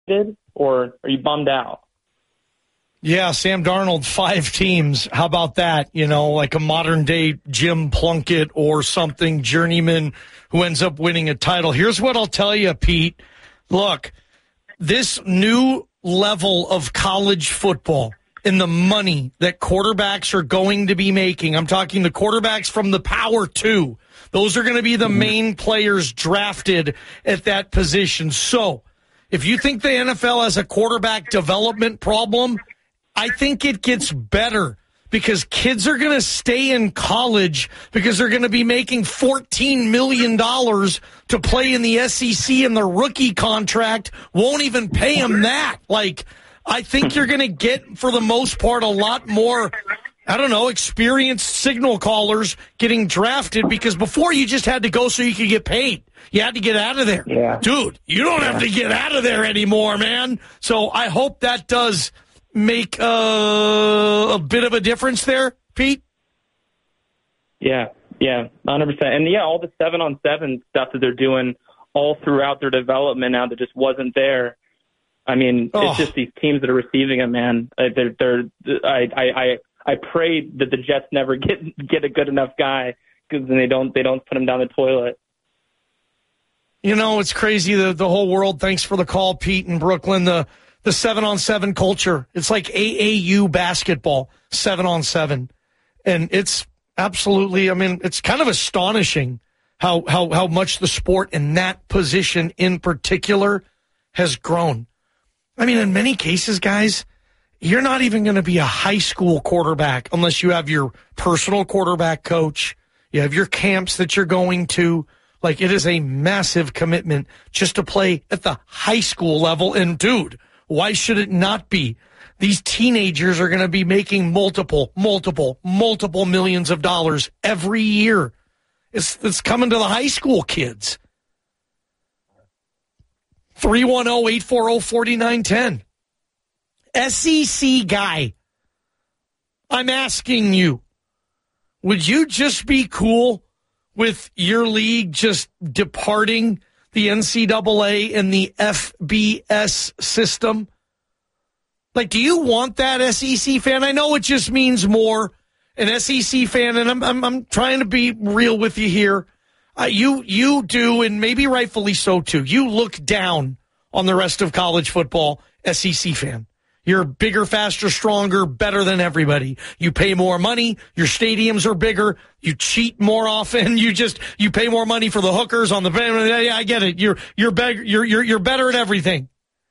or are you bummed out? Yeah, Sam Darnold, 5 teams. How about that? You know, like a modern-day Jim Plunkett or something, journeyman who ends up winning a title. Here's what I'll tell you, Pete. Look, this new level of college football and the money that quarterbacks are going to be making, I'm talking the quarterbacks from the Power 2. Those are going to be the main players drafted at that position. So if you think the NFL has a quarterback development problem, I think it gets better because kids are going to stay in college because they're going to be making $14 million to play in the SEC, and the rookie contract won't even pay them that. Like, I think you're going to get, for the most part, a lot more, I don't know, experienced signal callers getting drafted, because before you just had to go so you could get paid. You had to get out of there. Yeah. Dude, you don't have to get out of there anymore, man. So I hope that does make a bit of a difference there, Pete? Yeah, 100%. And, all the 7-on-7 stuff that they're doing all throughout their development now that just wasn't there. I mean, It's just these teams that are receiving them, man. I pray that the Jets never get a good enough guy, because then they don't put him down the toilet. You know, it's crazy. The whole world, thanks for the call, Pete, in Brooklyn, the 7-on-7 culture. It's like AAU basketball, 7-on-7. And it's absolutely, I mean, it's kind of astonishing how much the sport in that position in particular has grown. I mean, in many cases, guys, you're not even going to be a high school quarterback unless you have your personal quarterback coach. You have your camps that you're going to. Like, it is a massive commitment just to play at the high school level. And, dude, why should it not be? These teenagers are going to be making multiple millions of dollars every year. It's coming to the high school kids. 310-840-4910. SEC guy, I'm asking you, would you just be cool with your league just departing the NCAA and the FBS system? Like, do you want that, SEC fan? I know it just means more. An SEC fan, and I'm trying to be real with you here. You do, and maybe rightfully so too. You look down on the rest of college football, SEC fan. You're bigger, faster, stronger, better than everybody. You pay more money. Your stadiums are bigger. You cheat more often. You pay more money for the hookers on the. Yeah, I get it. You're better at everything.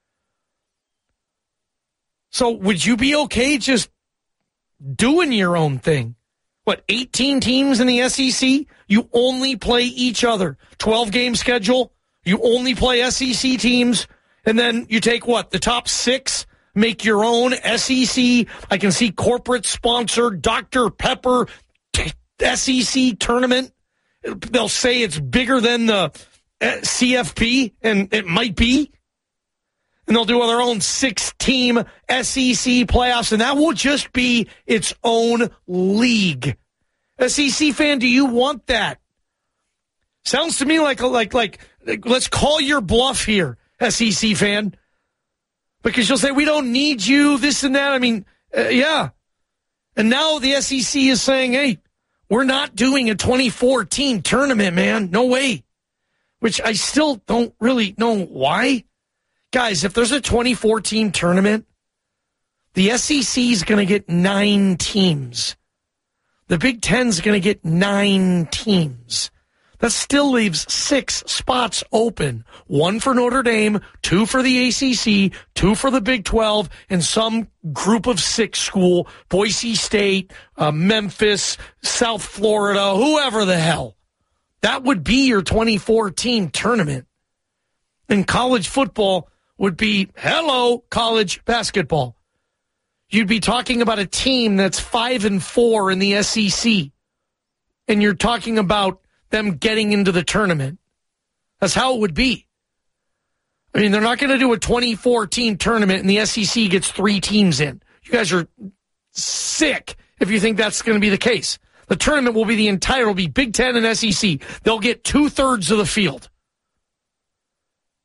So would you be okay just doing your own thing? What, 18 teams in the SEC? You only play each other. 12-game schedule. You only play SEC teams. And then you take what? The top 6? Make your own SEC. I can see corporate sponsored Dr. Pepper SEC tournament. They'll say it's bigger than the CFP, and it might be. And they'll do their own 6-team SEC playoffs, and that will just be its own league. SEC fan, do you want that? Sounds to me like let's call your bluff here, SEC fan. Because you'll say, we don't need you, this and that. I mean, yeah. And now the SEC is saying, hey, we're not doing a 2014 tournament, man. No way. Which I still don't really know why. Guys, if there's a 2014 tournament, the SEC is going to get 9 teams. The Big Ten is going to get 9 teams. That still leaves 6 spots open. 1 for Notre Dame, 2 for the ACC, 2 for the Big 12, and some group of 6 school, Boise State, Memphis, South Florida, whoever the hell. That would be your 2014 tournament. And college football would be, hello, college basketball. You'd be talking about a team that's 5-4 in the SEC. And you're talking about them getting into the tournament. That's how it would be. I mean, they're not going to do a 2014 tournament and the SEC gets 3 teams in. You guys are sick if you think that's going to be the case. The tournament will be it'll be Big Ten and SEC. They'll get 2/3 of the field.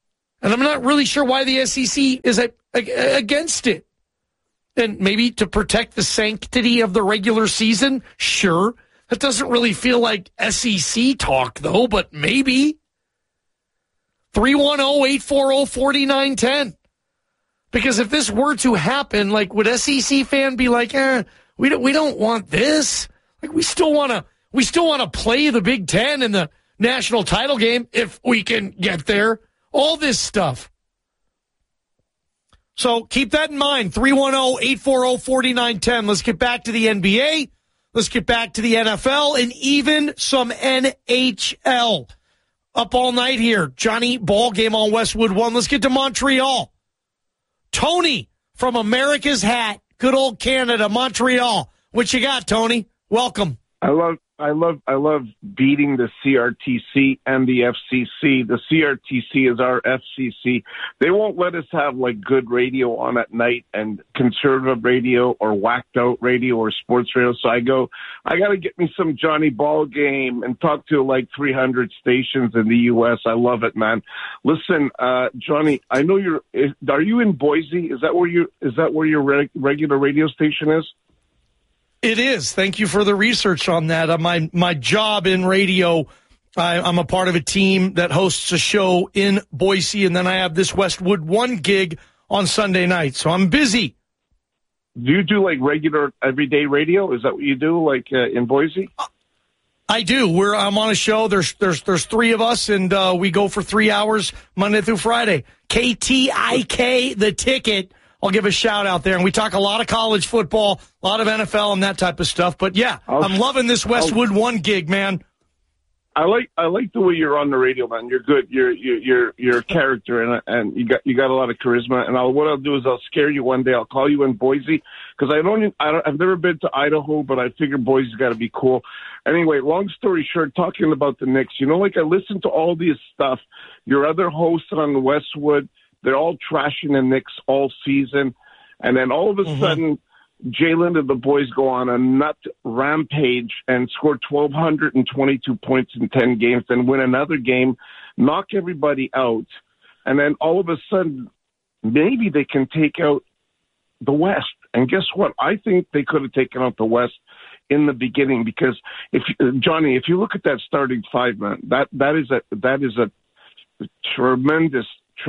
And I'm not really sure why the SEC is against it. And maybe to protect the sanctity of the regular season? Sure. That doesn't really feel like SEC talk, though, but maybe. 310-840-4910. Because if this were to happen, like, would SEC fan be like, we don't want this? Like, we still want to play the Big Ten in the national title game if we can get there. All this stuff. So keep that in mind. 310-840-4910. Let's get back to the NBA. Let's get back to the NFL and even some NHL. Up all night here. Johnny, ball game on Westwood 1. Let's get to Montreal. Tony from America's Hat. Good old Canada, Montreal. What you got, Tony? Welcome. I love beating the CRTC and the FCC. The CRTC is our FCC. They won't let us have like good radio on at night and conservative radio or whacked out radio or sports radio. So I go, I got to get me some Johnny Ball Game and talk to like 300 stations in the U.S. I love it, man. Listen, Johnny, I know are you in Boise? Is that where your regular radio station is? It is. Thank you for the research on that. My job in radio, I'm a part of a team that hosts a show in Boise, and then I have this Westwood 1 gig on Sunday night. So I'm busy. Do you do like regular everyday radio? Is that what you do, like in Boise? I do. I'm on a show. There's 3 of us, and we go for 3 hours Monday through Friday. KTIK, The Ticket. I'll give a shout out there. And we talk a lot of college football, a lot of NFL and that type of stuff. But yeah, I'm loving this Westwood 1 gig, man. I like the way you're on the radio, man. You're good. You're a character, and you got a lot of charisma. And what I'll do is I'll scare you one day. I'll call you in Boise because I've never been to Idaho, but I figure Boise's got to be cool. Anyway, long story short, talking about the Knicks, like I listen to all this stuff. Your other hosts on Westwood, they're all trashing the Knicks all season. And then all of a sudden, Jalen and the boys go on a nut rampage and score 1,222 points in 10 games, then win another game, knock everybody out. And then all of a sudden, maybe they can take out the West. And guess what? I think they could have taken out the West in the beginning because, Johnny, if you look at that starting 5, man, that is a tremendous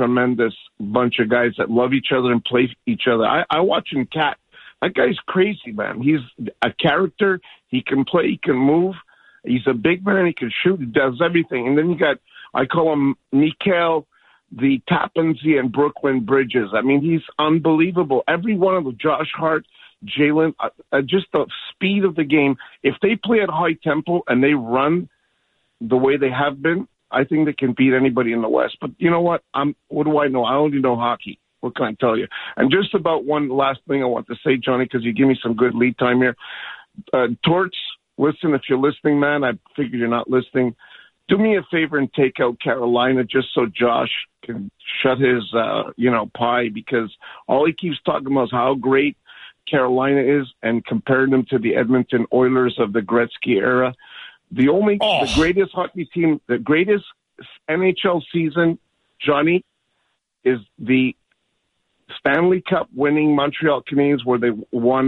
bunch of guys that love each other and play each other. I watch him Cat. That guy's crazy, man. He's a character. He can play. He can move. He's a big man. He can shoot. He does everything. And then you got, I call him Mikael, the Tappanzee and Brooklyn Bridges. I mean, he's unbelievable. Every one of them, Josh Hart, Jalen, just the speed of the game. If they play at high tempo and they run the way they have been, I think they can beat anybody in the West. But you know what? What do I know? I only know hockey. What can I tell you? And just about one last thing I want to say, Johnny, because you give me some good lead time here. Torts, listen, if you're listening, man, I figure you're not listening. Do me a favor and take out Carolina just so Josh can shut his, pie, because all he keeps talking about is how great Carolina is and comparing them to the Edmonton Oilers of the Gretzky era. The greatest hockey team, the greatest NHL season, Johnny, is the Stanley Cup winning Montreal Canadiens, where they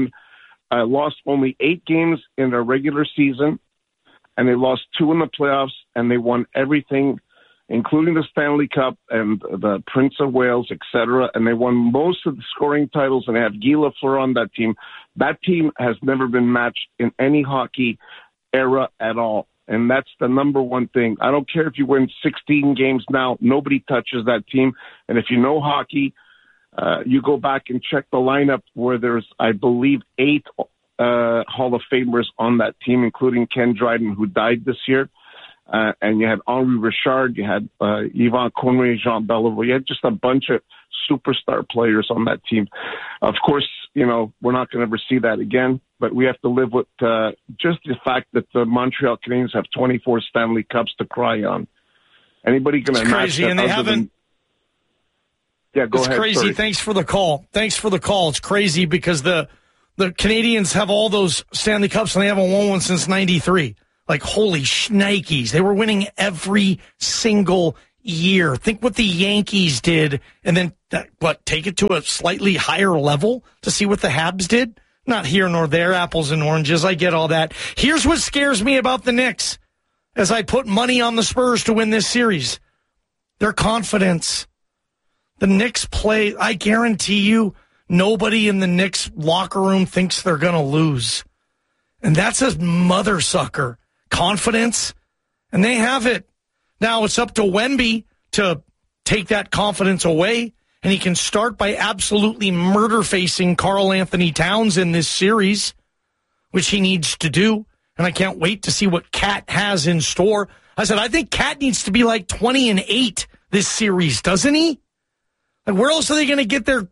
lost only 8 games in their regular season, and they lost 2 in the playoffs, and they won everything, including the Stanley Cup and the Prince of Wales, etc. And they won most of the scoring titles, and they had Guy Lafleur on that team. That team has never been matched in any hockey era at all. And that's the number one thing. I don't care if you win 16 games now, nobody touches that team. And if you know hockey, you go back and check the lineup where there's, I believe, 8 Hall of Famers on that team, including Ken Dryden, who died this year. And you had Henri Richard, you had Yvan Conway, Jean Beliveau. You had just a bunch of superstar players on that team. Of course, we're not going to ever see that again, but we have to live with just the fact that the Montreal Canadiens have 24 Stanley Cups to cry on. Anybody going to match that? And they haven't. Yeah, go ahead. It's crazy. Sorry. Thanks for the call. It's crazy because the Canadians have all those Stanley Cups and they haven't won one since '93. Like, holy shnikes. They were winning every single year. Think what the Yankees did, and then, take it to a slightly higher level to see what the Habs did? Not here nor there, apples and oranges. I get all that. Here's what scares me about the Knicks as I put money on the Spurs to win this series. Their confidence. The Knicks play, I guarantee you, nobody in the Knicks locker room thinks they're going to lose. And that's a mother sucker. Confidence, and they have it. Now it's up to Wemby to take that confidence away, and he can start by absolutely murder-facing Karl Anthony Towns in this series, which he needs to do. And I can't wait to see what Cat has in store. I said, I think Cat needs to be like 20-8 this series, doesn't he? Like, where else are they going to get their...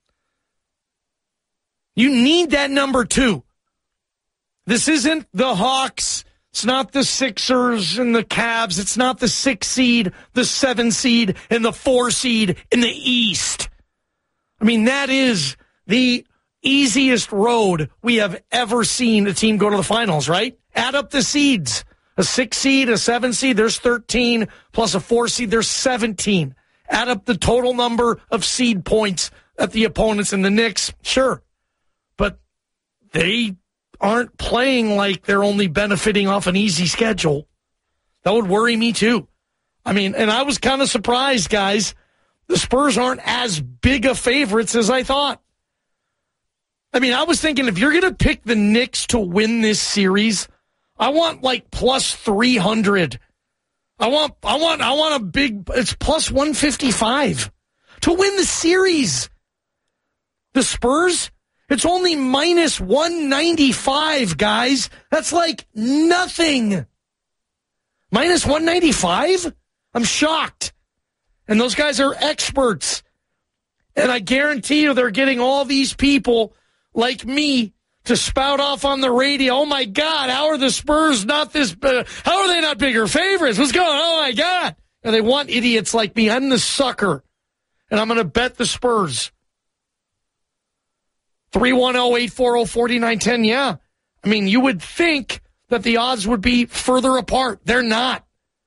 You need that number 2. This isn't the Hawks. It's not the Sixers and the Cavs. It's not the 6 seed, the 7 seed, and the 4 seed in the East. I mean, that is the easiest road we have ever seen a team go to the finals, right? Add up the seeds. A 6 seed, a 7 seed, there's 13, plus a 4 seed, there's 17. Add up the total number of seed points at the opponents in the Knicks, sure. But they aren't playing like they're only benefiting off an easy schedule. That would worry me too. I mean, and I was kind of surprised, guys. The Spurs aren't as big a favorites as I thought. I mean, I was thinking if you're going to pick the Knicks to win this series, I want like plus 300. I want a big, it's plus 155 to win the series. The Spurs, it's only minus 195, guys. That's like nothing. Minus 195? I'm shocked. And those guys are experts. And I guarantee you they're getting all these people like me to spout off on the radio. Oh, my God, how are the Spurs not this how are they not bigger favorites? What's going on? Oh, my God. And they want idiots like me. I'm the sucker. And I'm going to bet the Spurs. 310-840-4910, yeah. I mean, you would think that the odds would be further apart. They're not.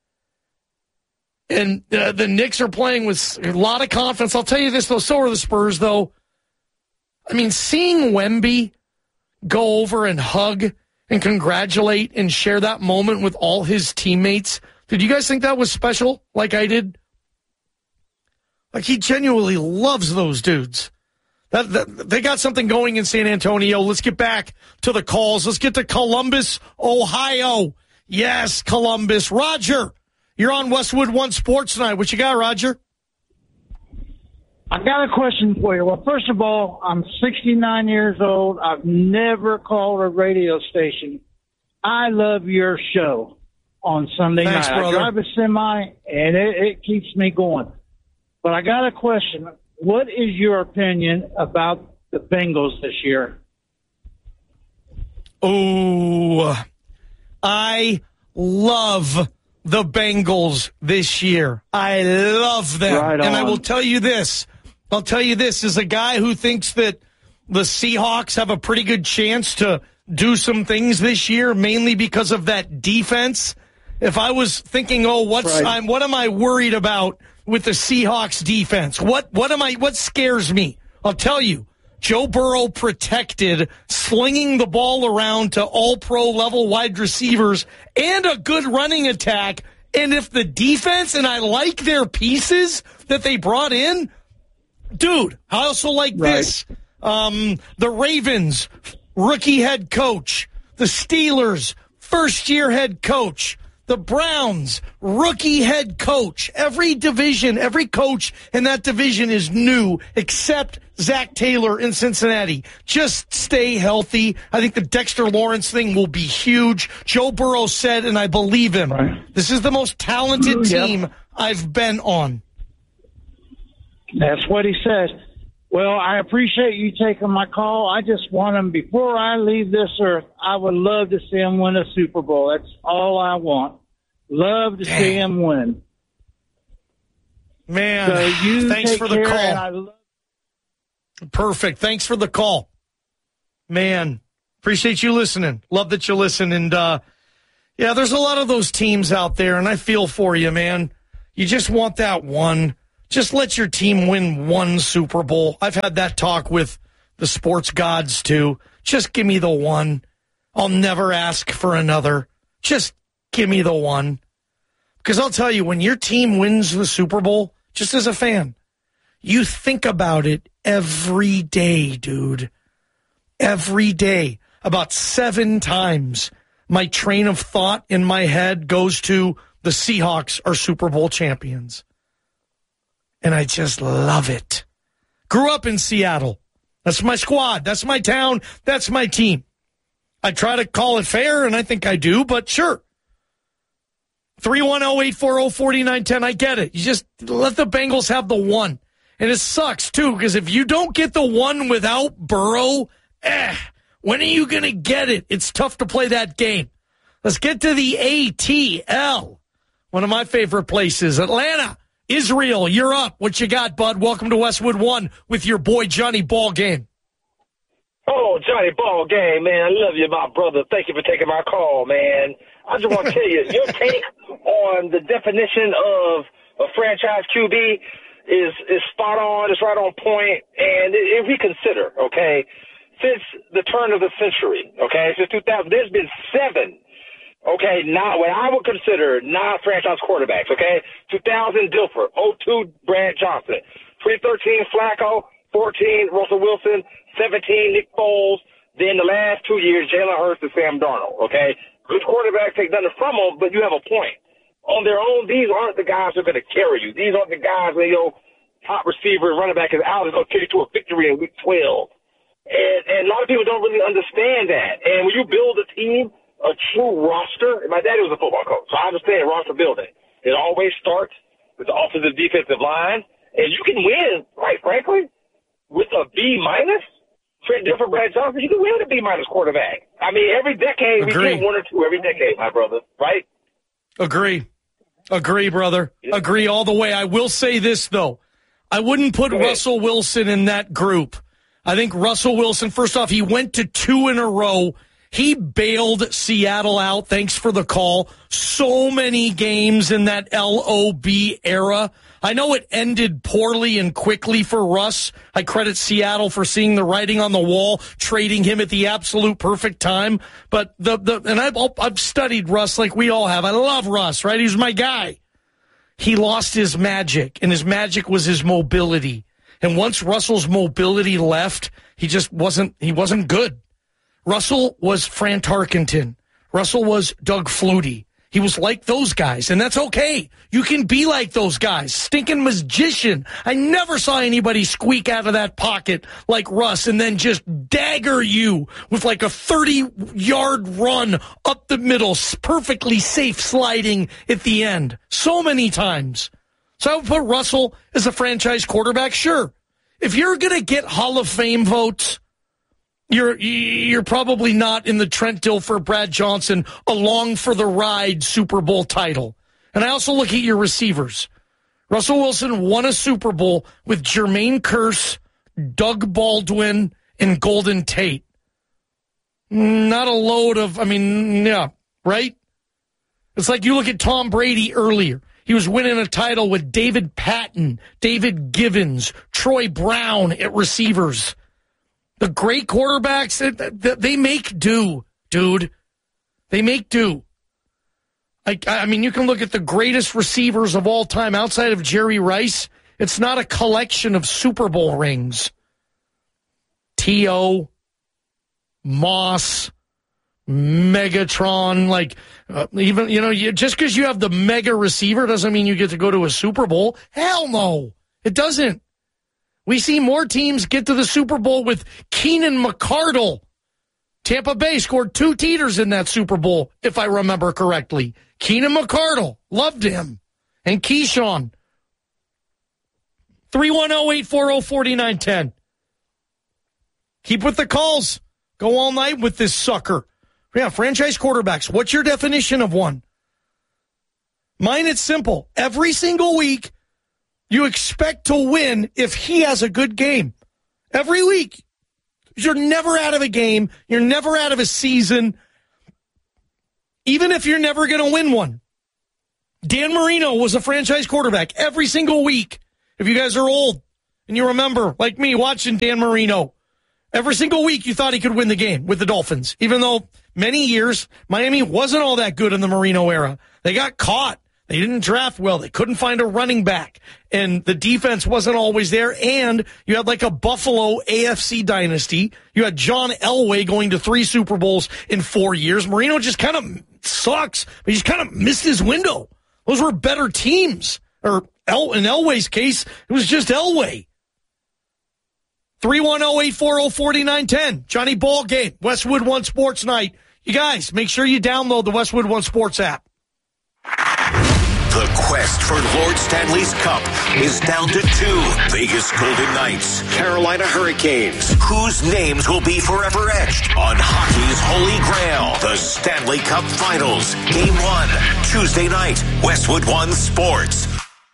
And the Knicks are playing with a lot of confidence. I'll tell you this, though, so are the Spurs, though. I mean, seeing Wemby go over and hug and congratulate and share that moment with all his teammates, did you guys think that was special like I did? Like, he genuinely loves those dudes. They got something going in San Antonio. Let's get back to the calls. Let's get to Columbus, Ohio. Yes, Columbus. Roger, you're on Westwood One Sports tonight. What you got, Roger? I got a question for you. Well, first of all, I'm 69 years old. I've never called a radio station. I love your show on Sunday Thanks, night. brother. I drive a semi, and it keeps me going. But I got a question. What is your opinion about the Bengals this year? Oh, I love the Bengals this year. I love them. Right on. And I will tell you this. I'll tell you this as a guy who thinks that the Seahawks have a pretty good chance to do some things this year, mainly because of that defense. If I was thinking, what am I worried about with the Seahawks defense? What scares me? I'll tell you. Joe Burrow protected, slinging the ball around to all-pro level wide receivers and a good running attack. And if the defense, and I like their pieces that they brought in, dude, I also like this. The Ravens, rookie head coach. The Steelers, first-year head coach. The Browns, rookie head coach. Every division, every coach in that division is new, except Zach Taylor in Cincinnati. Just stay healthy. I think the Dexter Lawrence thing will be huge. Joe Burrow said, and I believe him, this is the most talented team I've been on. That's what he said. Well, I appreciate you taking my call. I just want him, before I leave this earth, I would love to see him win a Super Bowl. That's all I want. Love to see him win. Man, so thanks for the call. Perfect. Thanks for the call. Man, appreciate you listening. Love that you listen. And, there's a lot of those teams out there, and I feel for you, man. You just want that one. Just let your team win one Super Bowl. I've had that talk with the sports gods, too. Just give me the one. I'll never ask for another. Just give me the one. Because I'll tell you, when your team wins the Super Bowl, just as a fan, you think about it every day, dude. Every day. About 7 times, my train of thought in my head goes to the Seahawks are Super Bowl champions. And I just love it. Grew up in Seattle. That's my squad. That's my town. That's my team. I try to call it fair, and I think I do, but sure. 310-840-4910. I get it. You just let the Bengals have the one. And it sucks, too, because if you don't get the one without Burrow, when are you going to get it? It's tough to play that game. Let's get to the ATL. One of my favorite places, Atlanta. Israel, you're up. What you got, bud? Welcome to Westwood One with your boy Johnny Ballgame. Oh, Johnny Ballgame, man. I love you, my brother. Thank you for taking my call, man. I just want to tell you, your take on the definition of a franchise QB is spot on. It's right on point. And if we consider, okay, since the turn of the century, okay, since 2000, there's been 7, okay, not what I would consider non-franchise quarterbacks, okay? 2000, Dilfer. 02, Brad Johnson. 2013, Flacco. 14, Russell Wilson. 17, Nick Foles. Then the last 2 years, Jalen Hurts and Sam Darnold, okay? Good quarterbacks take nothing from them, but you have a point. On their own, these aren't the guys who are going to carry you. These aren't the guys where your top receiver and running back is out is going to carry you to a victory in week 12. And a lot of people don't really understand that. And when you build a team, a true roster, and my daddy was a football coach, so I understand roster building. It always starts with the offensive defensive line, and you can win, quite frankly, with a B-. Trent Dilfer, Brad Johnson, you can win with a B- quarterback. I mean, every decade, we get 1 or 2 every decade, my brother, right? Agree, brother. Yeah. Agree all the way. I will say this, though. I wouldn't put Russell Wilson in that group. I think Russell Wilson, first off, he went to 2 in a row. He bailed Seattle out. Thanks for the call. So many games in that LOB era. I know it ended poorly and quickly for Russ. I credit Seattle for seeing the writing on the wall, trading him at the absolute perfect time. But I've studied Russ like we all have. I love Russ, right? He's my guy. He lost his magic, and his magic was his mobility. And once Russell's mobility left, he wasn't good. Russell was Fran Tarkenton. Russell was Doug Flutie. He was like those guys, and that's okay. You can be like those guys. Stinking magician. I never saw anybody squeak out of that pocket like Russ and then just dagger you with like a 30-yard run up the middle, perfectly safe sliding at the end. So many times. So I would put Russell as a franchise quarterback, sure. If you're going to get Hall of Fame votes, You're probably not in the Trent Dilfer, Brad Johnson, along for the ride Super Bowl title. And I also look at your receivers. Russell Wilson won a Super Bowl with Jermaine Kearse, Doug Baldwin, and Golden Tate. Not a load of, right? It's like you look at Tom Brady earlier. He was winning a title with David Patton, David Givens, Troy Brown at receivers. The great quarterbacks, they make do, dude. They make do. I mean, you can look at the greatest receivers of all time outside of Jerry Rice. It's not a collection of Super Bowl rings. T.O., Moss, Megatron, just because you have the mega receiver doesn't mean you get to go to a Super Bowl. Hell no, it doesn't. We see more teams get to the Super Bowl with Keenan McCardle. Tampa Bay scored 2 teeters in that Super Bowl, if I remember correctly. Keenan McCardle, loved him. And Keyshawn. 310-840-4910. Keep with the calls. Go all night with this sucker. Yeah, franchise quarterbacks. What's your definition of one? Mine, it's simple. Every single week, you expect to win if he has a good game. Every week. You're never out of a game. You're never out of a season. Even if you're never going to win one. Dan Marino was a franchise quarterback every single week. If you guys are old and you remember, like me, watching Dan Marino, every single week you thought he could win the game with the Dolphins, even though many years Miami wasn't all that good in the Marino era. They got caught. They didn't draft well. They couldn't find a running back. And the defense wasn't always there. And you had like a Buffalo AFC dynasty. You had John Elway going to 3 Super Bowls in 4 years. Marino just kind of sucks, but he just kind of missed his window. Those were better teams. Or in Elway's case, it was just Elway. 310-840-4910. Johnny Ball Game. Westwood One Sports Night. You guys, make sure you download the Westwood One Sports app. The quest for Lord Stanley's Cup is down to 2. Vegas Golden Knights, Carolina Hurricanes. Whose names will be forever etched on hockey's holy grail? The Stanley Cup Finals. Game 1, Tuesday night. Westwood One Sports.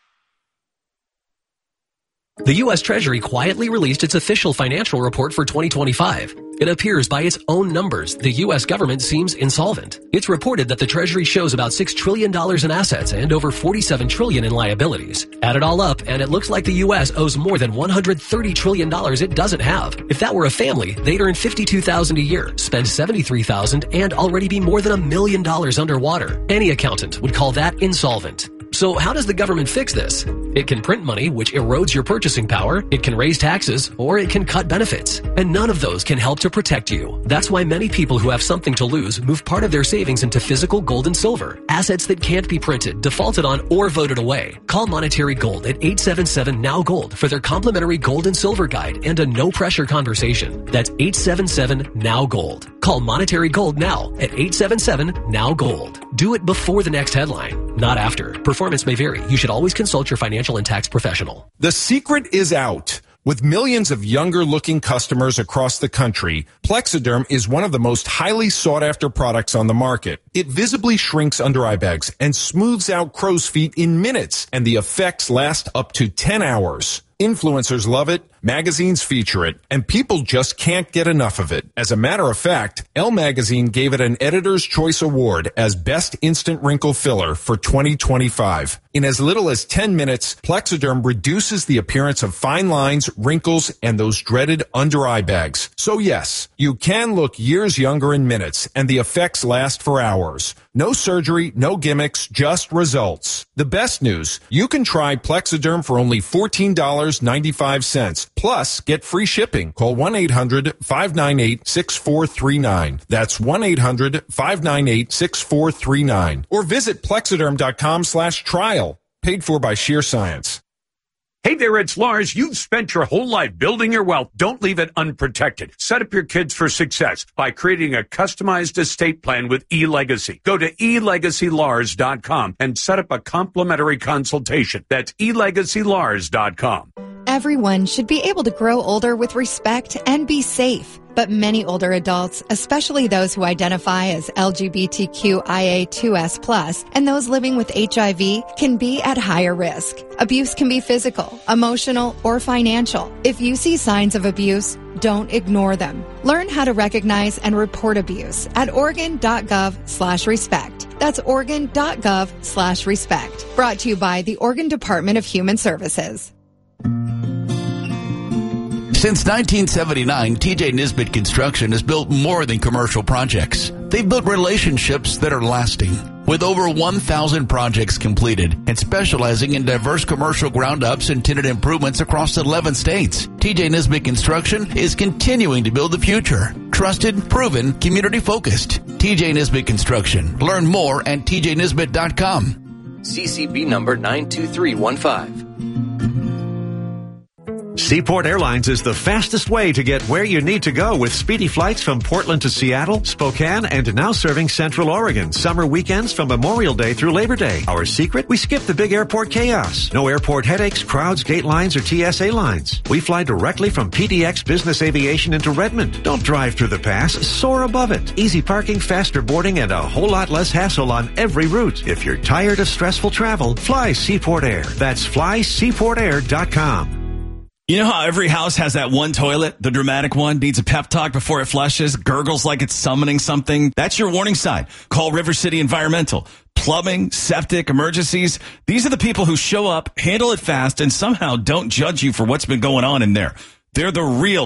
The U.S. Treasury quietly released its official financial report for 2025. It appears by its own numbers, the U.S. government seems insolvent. It's reported that the Treasury shows about $6 trillion in assets and over $47 trillion in liabilities. Add it all up, and it looks like the U.S. owes more than $130 trillion it doesn't have. If that were a family, they'd earn $52,000 a year, spend $73,000, and already be more than $1 million underwater. Any accountant would call that insolvent. So how does the government fix this? It can print money, which erodes your purchasing power. It can raise taxes, or it can cut benefits. And none of those can help to protect you. That's why many people who have something to lose move part of their savings into physical gold and silver. Assets that can't be printed, defaulted on, or voted away. Call Monetary Gold at 877-NOW-GOLD for their complimentary gold and silver guide and a no-pressure conversation. That's 877-NOW-GOLD. Call Monetary Gold now at 877-NOW-GOLD. Do it before the next headline, not after. Performance may vary. You should always consult your financial and tax professional. The secret is out. With millions of younger-looking customers across the country, Plexiderm is one of the most highly sought-after products on the market. It visibly shrinks under-eye bags and smooths out crow's feet in minutes, and the effects last up to 10 hours. Influencers love it, magazines feature it, and people just can't get enough of it. As a matter of fact, Elle Magazine gave it an Editor's Choice Award as Best Instant Wrinkle Filler for 2025. In as little as 10 minutes, Plexiderm reduces the appearance of fine lines, wrinkles, and those dreaded under-eye bags. So yes, you can look years younger in minutes, and the effects last for hours. No surgery, no gimmicks, just results. The best news, you can try Plexiderm for only $14.95. Plus, get free shipping. Call 1-800-598-6439. That's 1-800-598-6439. Or visit Plexiderm.com/trial. Paid for by Sheer Science. Hey there, it's Lars. You've spent your whole life building your wealth. Don't leave it unprotected. Set up your kids for success by creating a customized estate plan with eLegacy. Go to elegacylars.com and set up a complimentary consultation. That's elegacylars.com. Everyone should be able to grow older with respect and be safe. But many older adults, especially those who identify as LGBTQIA2S+, and those living with HIV, can be at higher risk. Abuse can be physical, emotional, or financial. If you see signs of abuse, don't ignore them. Learn how to recognize and report abuse at Oregon.gov/respect. That's Oregon.gov/respect. Brought to you by the Oregon Department of Human Services. Since 1979, TJ Nisbet Construction has built more than commercial projects. They've built relationships that are lasting. With over 1,000 projects completed and specializing in diverse commercial ground-ups and tenant improvements across 11 states, TJ Nisbet Construction is continuing to build the future. Trusted, proven, community-focused. TJ Nisbet Construction. Learn more at tjnisbet.com. CCB number 92315. Seaport Airlines is the fastest way to get where you need to go with speedy flights from Portland to Seattle, Spokane, and now serving Central Oregon. Summer weekends from Memorial Day through Labor Day. Our secret? We skip the big airport chaos. No airport headaches, crowds, gate lines, or TSA lines. We fly directly from PDX Business Aviation into Redmond. Don't drive through the pass, soar above it. Easy parking, faster boarding, and a whole lot less hassle on every route. If you're tired of stressful travel, fly Seaport Air. That's flyseaportair.com. You know how every house has that one toilet, the dramatic one, needs a pep talk before it flushes, gurgles like it's summoning something? That's your warning sign. Call River City Environmental. Plumbing, septic, emergencies. These are the people who show up, handle it fast, and somehow don't judge you for what's been going on in there. They're the real